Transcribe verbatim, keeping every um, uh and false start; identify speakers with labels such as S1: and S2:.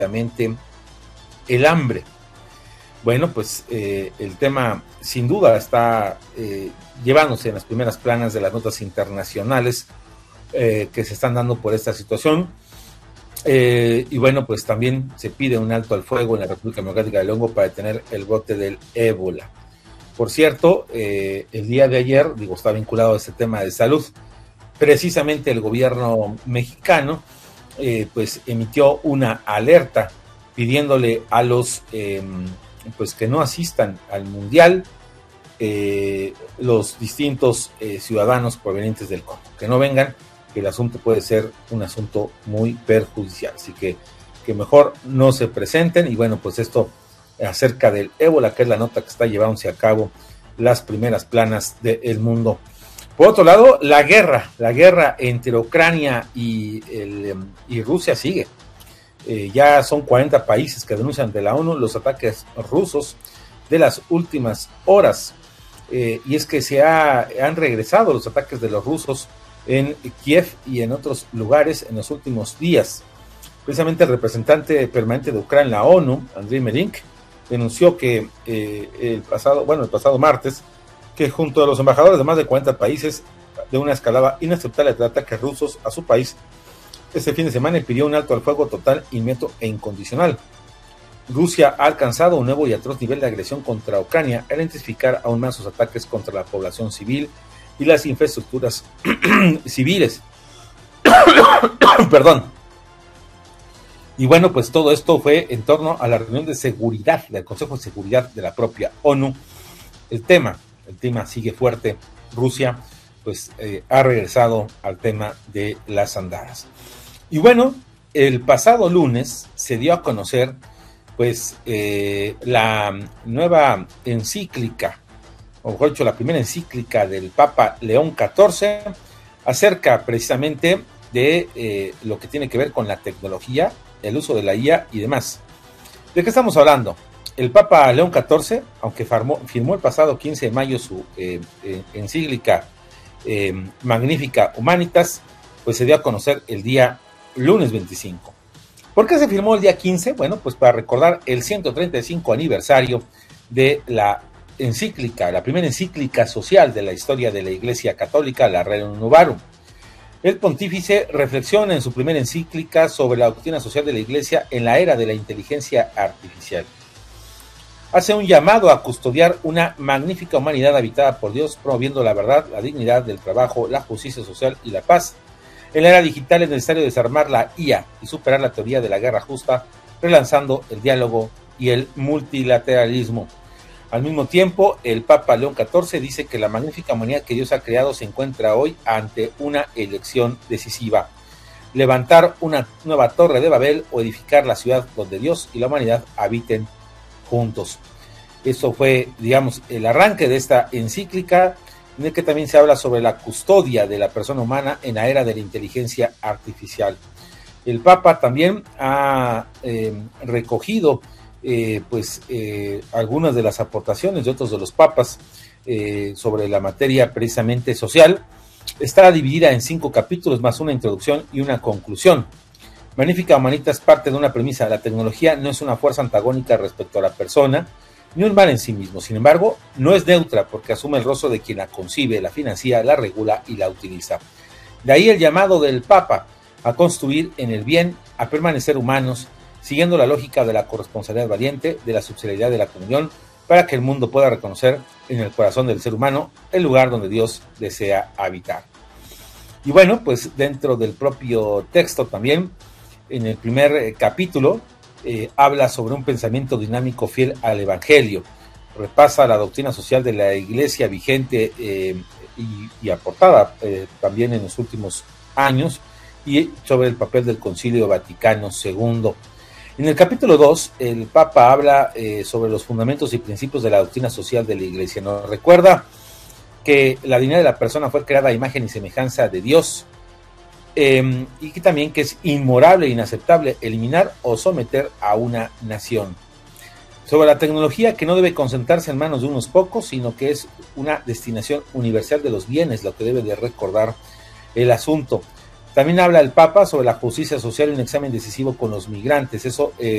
S1: precisamente el hambre. Bueno, pues eh, el tema sin duda está eh, llevándose en las primeras planas de las notas internacionales eh, que se están dando por esta situación. Eh, y bueno, pues también se pide un alto al fuego en la República Democrática del Congo para detener el brote del ébola. Por cierto, eh, el día de ayer, digo, está vinculado a este tema de salud, precisamente el gobierno mexicano eh, pues emitió una alerta pidiéndole a los eh, pues que no asistan al mundial eh, los distintos eh, ciudadanos provenientes del Congo, que no vengan, que el asunto puede ser un asunto muy perjudicial, así que, que mejor no se presenten. Y bueno, pues esto acerca del ébola, que es la nota que está llevándose a cabo las primeras planas del mundo. Por otro lado, la guerra, la guerra entre Ucrania y, el, y Rusia sigue. Eh, ya son cuarenta países que denuncian ante la ONU los ataques rusos de las últimas horas. Eh, y es que se ha, han regresado los ataques de los rusos en Kiev y en otros lugares en los últimos días. Precisamente el representante permanente de Ucrania en la ONU, Andriy Melnik, denunció que eh, el pasado, bueno, el pasado martes, que junto a los embajadores de más de cuarenta países, de una escalada inaceptable de ataques rusos a su país este fin de semana, y pidió un alto al fuego total, inmediato e incondicional. Rusia ha alcanzado un nuevo y atroz nivel de agresión contra Ucrania al intensificar aún más sus ataques contra la población civil y las infraestructuras civiles. Perdón. Y bueno, pues todo esto fue en torno a la reunión de seguridad del Consejo de Seguridad de la propia ONU. El tema, el tema sigue fuerte. Rusia, pues, eh, ha regresado al tema de las andadas. Y bueno, el pasado lunes se dio a conocer, pues, eh, la nueva encíclica, o mejor dicho, la primera encíclica del Papa León catorce, acerca precisamente de eh, lo que tiene que ver con la tecnología, el uso de la I A y demás. ¿De qué estamos hablando? El Papa León catorce, aunque firmó, firmó el pasado quince de mayo su eh, eh, encíclica eh, Magnificat Humanitas, pues se dio a conocer el día lunes veinticinco. ¿Por qué se firmó el día quince? Bueno, pues para recordar el ciento treinta y cinco aniversario de la encíclica, la primera encíclica social de la historia de la Iglesia Católica, la Rerum Novarum. El pontífice reflexiona en su primera encíclica sobre la doctrina social de la Iglesia en la era de la inteligencia artificial. Hace un llamado a custodiar una magnífica humanidad habitada por Dios, promoviendo la verdad, la dignidad del trabajo, la justicia social y la paz. En la era digital es necesario desarmar la I A y superar la teoría de la guerra justa, relanzando el diálogo y el multilateralismo. Al mismo tiempo, el Papa León catorce dice que la magnífica humanidad que Dios ha creado se encuentra hoy ante una elección decisiva: levantar una nueva torre de Babel o edificar la ciudad donde Dios y la humanidad habiten juntos. Eso fue, digamos, el arranque de esta encíclica, en el que también se habla sobre la custodia de la persona humana en la era de la inteligencia artificial. El Papa también ha eh, recogido eh, pues eh, algunas de las aportaciones de otros de los papas eh, sobre la materia precisamente social. Está dividida en cinco capítulos más una introducción y una conclusión. Magnificat Humanitas parte de una premisa: la tecnología no es una fuerza antagónica respecto a la persona, ni un mal en sí mismo. Sin embargo, no es neutra porque asume el rostro de quien la concibe, la financia, la regula y la utiliza. De ahí el llamado del Papa a construir en el bien, a permanecer humanos, siguiendo la lógica de la corresponsabilidad valiente, de la subsidiariedad de la comunión, para que el mundo pueda reconocer en el corazón del ser humano el lugar donde Dios desea habitar. Y bueno, pues dentro del propio texto también, en el primer eh, capítulo, Eh, habla sobre un pensamiento dinámico fiel al Evangelio, repasa la doctrina social de la Iglesia vigente eh, y, y aportada eh, también en los últimos años, y sobre el papel del Concilio Vaticano segundo. En el capítulo dos, el Papa habla eh, sobre los fundamentos y principios de la doctrina social de la Iglesia. Nos recuerda que la dignidad de la persona fue creada a imagen y semejanza de Dios, Eh, y que también que es inmorable e inaceptable eliminar o someter a una nación. Sobre la tecnología, que no debe concentrarse en manos de unos pocos, sino que es una destinación universal de los bienes, lo que debe de recordar el asunto. También habla el Papa sobre la justicia social y un examen decisivo con los migrantes. Eso eh,